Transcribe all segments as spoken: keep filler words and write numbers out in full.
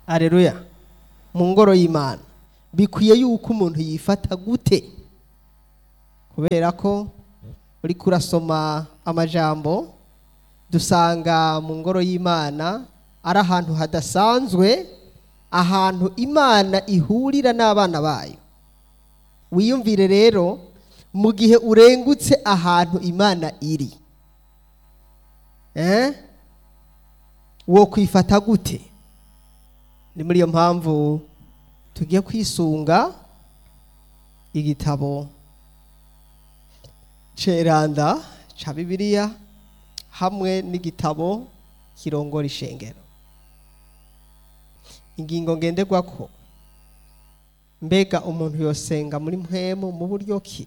Aleluya. Mu ngoro y'Imana bikwiye yuko umuntu yifata gute? Kubera ko uri kurasoma amajambo dusanga mu ngoro y'Imana ari ahantu hadasanzwe, ahantu Imana ihurira n'abana bayo. Wiyumvire rero mu gihe urengutse ahantu Imana iri, eh wo kwifata gute? Ni muri iyo mpamvu tugiye kwisunga igitabo ceranda ca Bibiliya hamwe n'igitabo kirongora ishengero. Ingingo ngenderwako: mbega umuntu yosenga muri mpwemu mu buryo ki?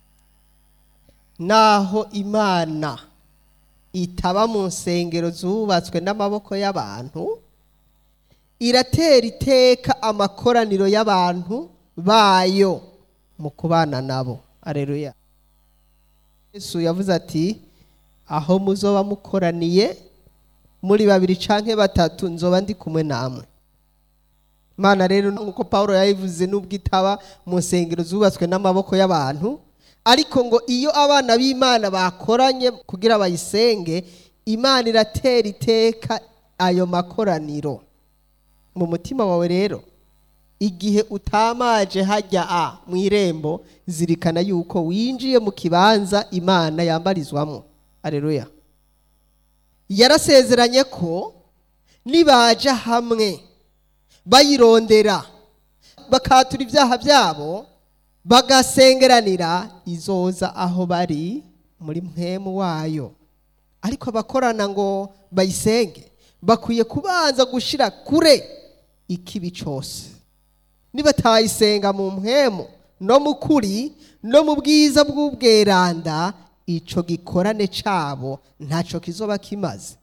Naho Imana itaba mu nsengero zubatswe n'amaboko y'abantu, iratera iteka amakoraniro y'abantu bayo mu kubana nabo. Aleluya. Yesu yavuze ati, aho muzoba mukoraniye muri babiri canke batatu nzoba ndi kumwe namwe. Imana rero nkuko Paulo yayivuze, nubwo itaba mu nsengero zubatswe n'amaboko y'abantu, ariko ngo iyo abana b'Imana bakoranye kugira bayisenge, Imana iratera iteka ayo makoraniro mu mutima wawe. Rero igihe utamaje hajya a mu irembo, zirikana yuko winjiye mu kibanza Imana yambarizwamo. Aleluya. Yarasezeranye ko nibaja hamwe bayirondera bakatura ibyaha byabo bagasengeranira, izoza aho bari muri mpwemu wayo. Ariko abakorana ngo bayisenge bakwiye kubanza gushira kure ikibi cyose. Nibatayisenga mu mpwemu no mu kuri no mu bwiza bw'ubweranda, ico gikorane cabo ntaco kizoba kimaze.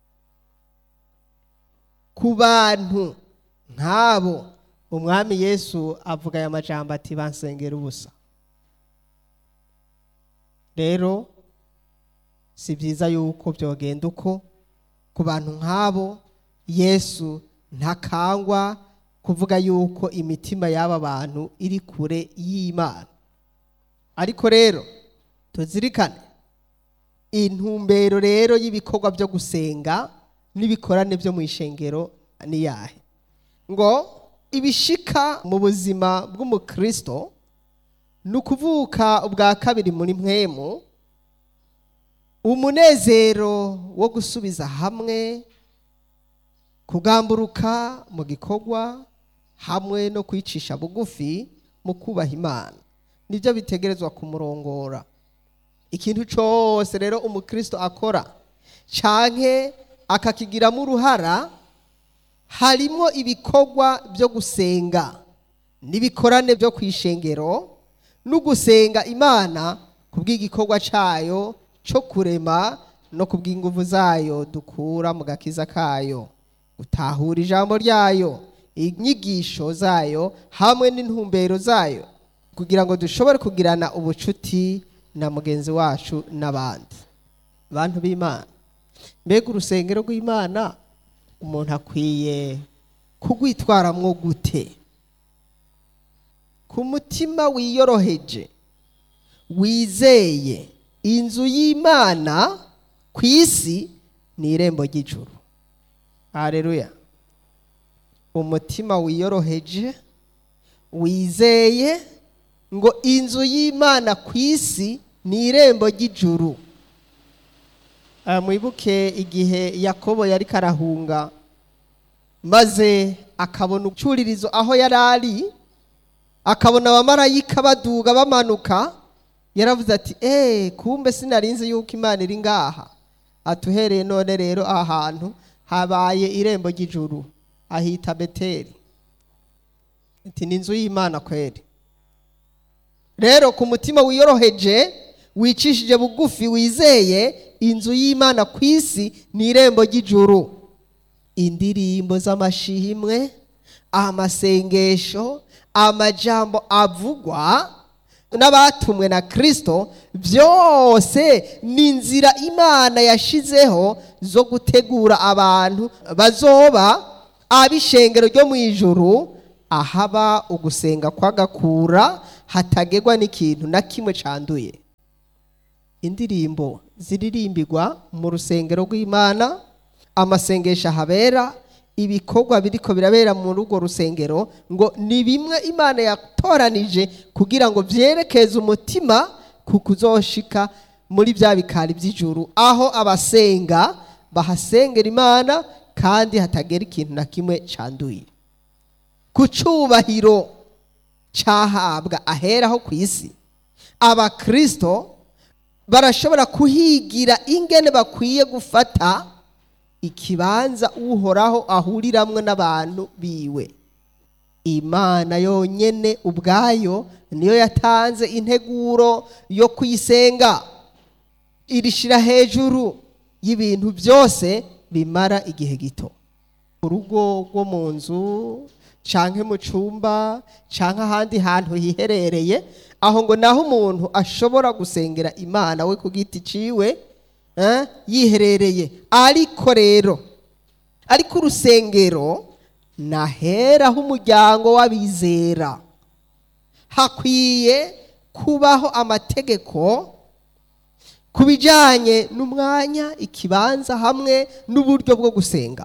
Ku bantu nk'abo umwami Yesu avuga aya majambo ati, bansengera ubusa. Rero si byiza yuko byogenda uko. Ku bantu nk'abo Yesu ntakangwa kuvuga yuko imitima y'aba bantu iri kure y'Imana. Ariko rero tuzirikane intumbero rero y'ibikorwa byo gusenga n'ibikorane byo mu ishengero ni yahe? Ngo ibishika mu buzima bw'umukristo ni ukuvuka ubwa kabiri muri mpwemu, umunezero wo gusubiza hamwe, kugamburuka mu gikorwa hamwe no kwicisha bugufi mu kubaha Imana, nibyo bitegerezwa kumurongora. Ikintu cyose rero umukristo akora canke akakigiramo uruhara, harimo ibikorwa byo gusenga n'ibikorane byo kwishengero no gusenga Imana kubw'igikorwa cayo cyo kurema no kubw'inguvu zayo dukura mu gakiza kayo, gutahura ijambo ryayo, inyigisho zayo hamwe n'intumbero zayo, kugira ngo dushobore kugirana ubucuti na mugenzi wacu n'abandi bantu b'Imana. Mbega urusengero rw'Imana umuntu akwiye kugwitwaramwo gute? Ku mutima wiyoroheje wizeye, inzu y'Imana ku isi ni irembo ry'ijuru. Haleluya. Umutima wiyoroheje wizeye ngo inzu y'Imana ku isi ni irembo ry'ijuru. Mwibuke igihe Yakobo yari karahunga, maze akabona ucuririzo aho yarari, akabona abamarayika baduga bamanuka, yaravuze ati, eh kumbe sinarinze yuko Imana iri ngaha. Atuhereye none rero ahantu habaye irembo ry'ijuru, ahita Beteli. Ati ni inzu y'Imana kweri. Rero ku mutima wiyoroheje wicishije bugufi wizeye, inzu y'Imana ku isi ni irembo ry'ijuru. Indirimbo z'amashimwe, amasengesho, amajambo avugwa n'abatumwe na Kristo, byose ni inzira Imana yashizeho zo gutegura abantu bazoba ab'ishengero ryo mu ijuru, ahaba ugusenga kw'agakura hatagerwa n'ikintu na kimwe canduye. Indirimbo ziririmbirwa mu rusengero rw'Imana, amasengesho ahabera, ibikorwa biriko birabera mu rugo rusengero, ngo ni bimwe Imana yatoranije kugira ngo vyerekeze umutima ku kuzoshika muri bya bikari by'ijuru, aho abasenga bahasengera Imana kandi hatagera ikintu na kimwe canduye. Ku cubahiro cahabwa aheraho ku isi, abakristo barashobora kuhigira ingene bakwiye gufata ikibanza uhoraho ahuriramwe n'abantu biwe. Imana yonyene ubwayo niyo yatanze integuro yo kuyisenga, irishira hejuru y'ibintu byose bimara igihe gito. Urugo rwo mu nzu canke mu cumba canke ahandi hantu hiherereye, aho ngo naho umuntu ashobora gusengera Imana we ku giti ciwe eh, yiherereye. Ariko rero ariko urusengero naheraho umuryango w'abizera, hakwiye kubaho amategeko ku bijanye n'umwanya, ikibanza hamwe n'uburyo bwo gusenga.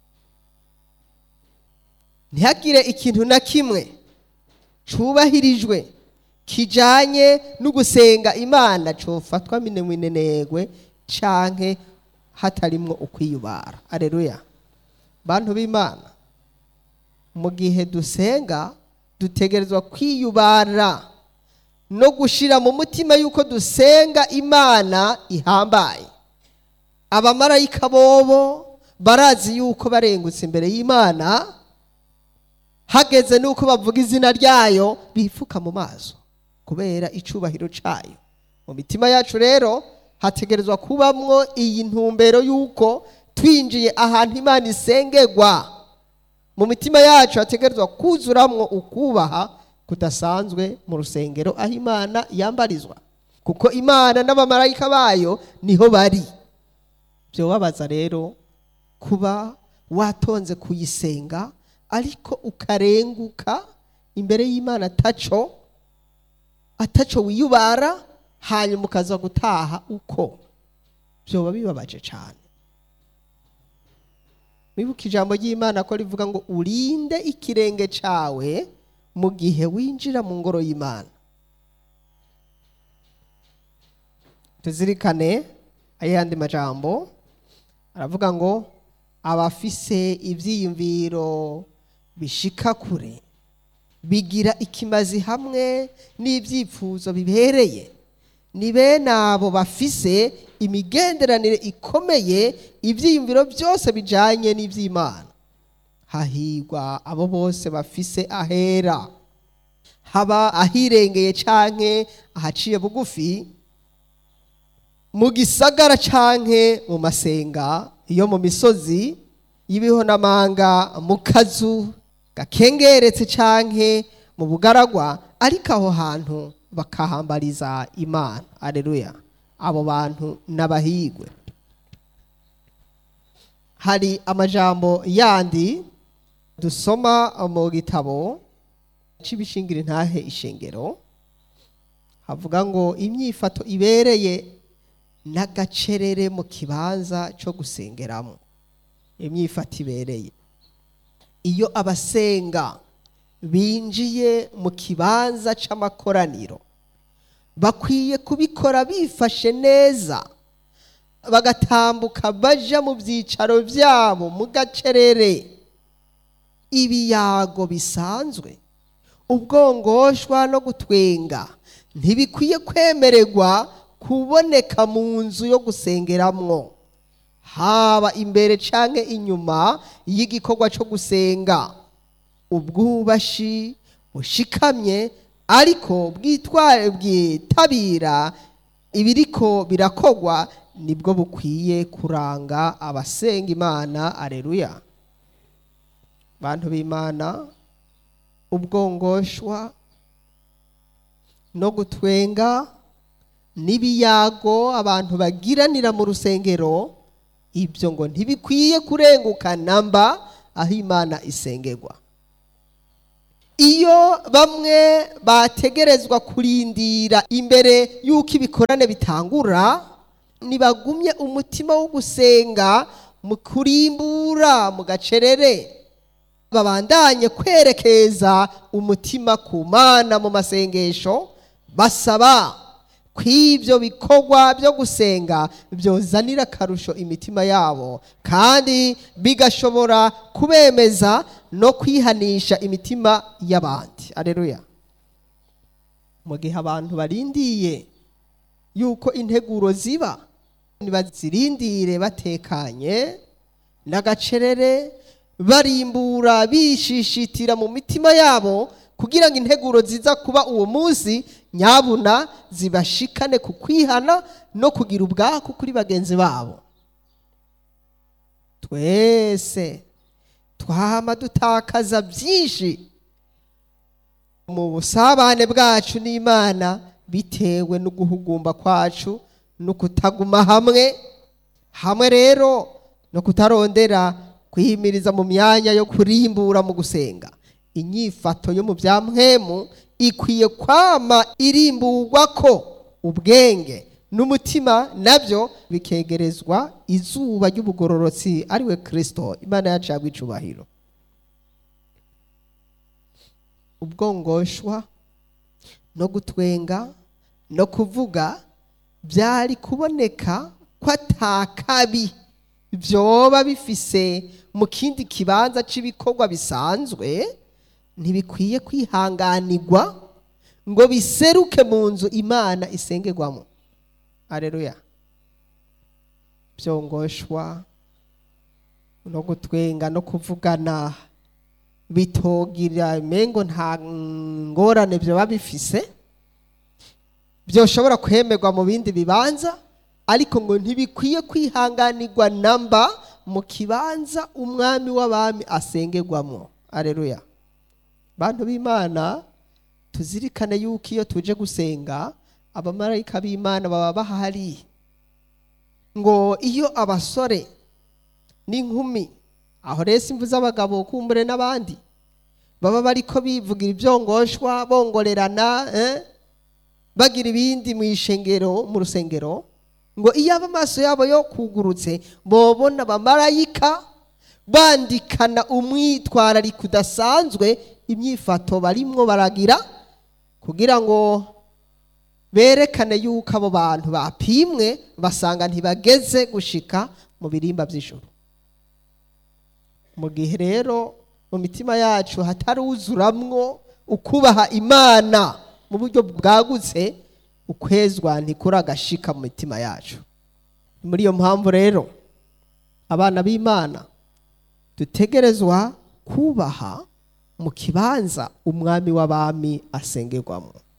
Ntihagire ikintu na kimwe cubahirijwe kijanye no gusenga Imana cofatwa minenegwe canke hatarimwo ukwiyubara. Aleluya. Bantu b'Imana, mu gihe dusenga dutegerezwa kwiyubara no gushira mu mutima yuko dusenga Imana ihambaye. Abamarayika bobo barazi yuko barengutse imbere y'Imana, hageze nuko bavuga izina ryayo bifuka mu maso kubera icubahiro cayo. Mu mitima yacu rero hategerezwa kubamwo iyi ntumbero yuko twinjiye ahantu Imana isengerwa, mu mitima yacu hategerezwa kuzuramwo ukubaha kudasanzwe mu rusengero aho Imana yambarizwa, kuko Imana n'abamarayika bayo niho bari. Vyobabaza rero kuba watonze kuyisenga ariko ukarenguka imbere y'Imana ataco ataco wiyubara, hanyuma ukaza gutaha uko. Vyoba bibabaje cane. Wibuka ijambo ry'Imana ko rivuga ngo urinde ikirenge cawe mu gihe winjira mu ngoro y'Imana. Tuzirikane ayandi majambo aravuga ngo abafise ivyiyumviro bishika kure bigira ikimazi hamwe n'ivyipfuzo bibereye, ni bene abo bafise imigenderanire ikomeye, ivyiyumviro byose bijanye n'ivy'Imana. Hahirwa abo bose bafise ahera, haba ahirengeye canke ahaciye bugufi, mu gisagara canke mu masenga, iyo mu misozi y'ibihonamanga, mu kazu gakengeretse canke mu bugaragwa, ariko aho hantu bakahambariza Imana. Aleluya. Abo bantu n'abahigwe. Hari amajambo yandi dusoma mu gitabo c'ibishingira intahe ishengero, havuga ngo imyifato ibereye n'agacerere mu kibanza co gusengeramo. Imyifato ibereye, iyo abasenga binjiye mu kibanza c'amakoraniro bakwiye kubikora bifashe neza, bagatambuka baja mu vyicaro vyabo mu gacerere. Ibiyago bisanzwe, ubwongoshwa no gutwenga ntibikwiye kwemererwa kuboneka mu nzu yo gusengeramwo, haba imbere canke inyuma y'igikorwa co gusenga. Ubwubashi bushikamye ariko bwitware bwitabira ibiriko birakogwa nibwo bukwiye kuranga abasenga Imana. Aleluya. Bantu b'Imana, ubwongoshwa no gutwenga n'ibiyago abantu bagiranira mu rusengero, ibyo ngo ntibikwiye kurenguka namba, aho Imana isengerwa. Iyo bamwe bategerezwa kurindira imbere y'uko ibikorane bitangura, nibagumye umutima wo gusenga mu kurimbura mu gacerere, babandanye kwerekeza umutima ku Mana mu masengesho, basaba kw'ivyo bikorwa byo gusenga byozanira akarusho imitima yabo, kandi bigashobora kubemeza no kwihanisha imitima y'abandi. Aleluya. Mu gihe abantu barindiye yuko integuro ziba, nibazirindire batekanye n'agacerere, barimbura bishishitira mu mitima yabo, kugira ngo integuro ziza kuba uwo munsi nyabuna zibashikane ku kwihana no kugira ubwaku kuri bagenzi babo. Twese twama dutakaza byinshi mu busabane bwacu n'Imana bitewe no guhugumba kwacu no kutaguma hamwe hamwe rero no kutarondera kwihimiriza mu myanya yo kurimbura mu gusenga. Inyifato yo mu bya mpwemu ikwiye kwama irimburwa ko ubwenge n'umutima nabyo bikegerezwa izuba ry'ubugororotsi ariwe Kristo, Imana yacu yagwicubahiro. Ubwongoshwa no gutwenga no kuvuga byari kuboneka ko atakabi byoba bifise mu kindi kibanza cy'ibikorwa bisanzwe, ntibikwiye kwihanganirwa ngo biseruke mu nzu Imana isengerwamo. Aleluya. Byongoshwa no gutwenga no kuvugana bitogira mengo nta ngorane byoba bifise, byoshobora kwemerwa mu bindi bibanza, ariko ngo ntibikwiye kwihanganirwa namba mu kibanza umwami w'abami asengerwamo. Aleluya. Bantu b'Imana, tuzirikane yuko iyo tuje gusenga abamarayika b'Imana baba bahari, ngo iyo abasore n'inkumi, aho rero simvuze abagabo kumbure n'abandi, baba bariko bivugira ibyongoshwa bongorerana eh? bagira ibindi mu ishengero mu rusengero, ngo iyo amaso yabo yo kugurutse bobona abamarayika bandikana umwitwarariko udasanzwe imyifato barimwo baragira, kugira ngo berekane yuko abo bantu bapimwe basanga ntibageze gushika mu birimba by'ijuru. Mu gihe rero mu mitima yacu hataruzuramwo ukubaha Imana mu buryo bwagutse, ukwezwa ntikuragashika mu mitima yacu. Muri iyo mpamvu rero abana b'Imana dutegerezwa kubaha mu kibanza umwami w'abami asengerwamo.